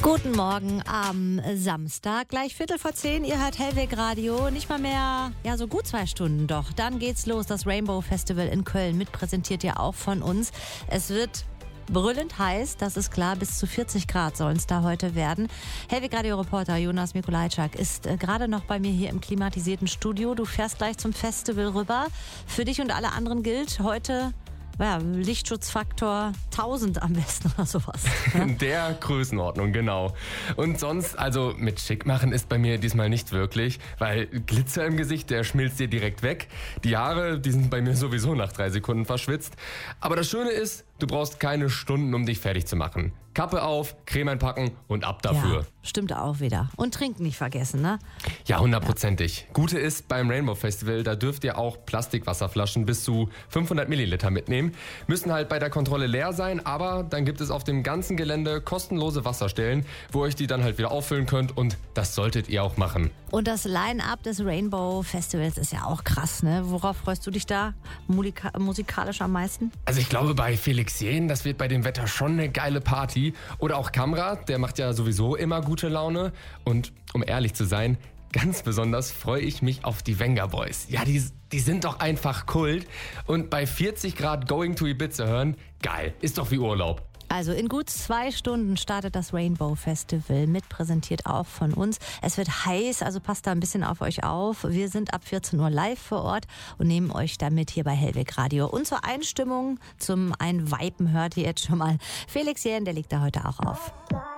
Guten Morgen am Samstag, gleich 10:15. Ihr hört Hellweg Radio, nicht mal mehr, so gut 2 Stunden doch. Dann geht's los, das Rainbow Festival in Köln, mitpräsentiert ja auch von uns. Es wird brüllend heiß, das ist klar, bis zu 40 Grad sollen es da heute werden. Hellweg Radio Reporter Jonas Mikulajczak ist gerade noch bei mir hier im klimatisierten Studio. Du fährst gleich zum Festival rüber. Für dich und alle anderen gilt heute Lichtschutzfaktor 1000 am besten oder sowas. In der Größenordnung, genau. Und sonst, also mit schick machen ist bei mir diesmal nicht wirklich, weil Glitzer im Gesicht, der schmilzt dir direkt weg. Die Haare, die sind bei mir sowieso nach 3 Sekunden verschwitzt. Aber das Schöne ist, du brauchst keine Stunden, um dich fertig zu machen. Kappe auf, Creme einpacken und ab dafür. Ja, stimmt auch wieder. Und trinken nicht vergessen, ne? Ja, 100%. Gute ist, beim Rainbow Festival, da dürft ihr auch Plastikwasserflaschen bis zu 500 Milliliter mitnehmen. Müssen halt bei der Kontrolle leer sein, aber dann gibt es auf dem ganzen Gelände kostenlose Wasserstellen, wo ihr euch die dann halt wieder auffüllen könnt, und das solltet ihr auch machen. Und das Line-Up des Rainbow Festivals ist ja auch krass, ne? Worauf freust du dich da musikalisch am meisten? Also ich glaube, bei Felix Jähn, das wird bei dem Wetter schon eine geile Party. Oder auch Kamrat, der macht ja sowieso immer gute Laune. Und um ehrlich zu sein, ganz besonders freue ich mich auf die Venga Boys. Ja, die sind doch einfach Kult. Und bei 40 Grad Going to Ibiza hören, geil, ist doch wie Urlaub. Also in gut 2 Stunden startet das Rainbow Festival, mitpräsentiert auch von uns. Es wird heiß, also passt da ein bisschen auf euch auf. Wir sind ab 14 Uhr live vor Ort und nehmen euch damit hier bei Hellweg Radio. Und zur Einstimmung, zum Einvipen hört ihr jetzt schon mal Felix Jähn, der legt da heute auch auf.